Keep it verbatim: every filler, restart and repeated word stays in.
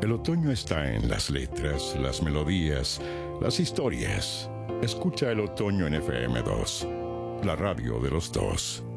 El otoño está en las letras, las melodías, las historias. Escucha el otoño en F M dos, la radio de los dos.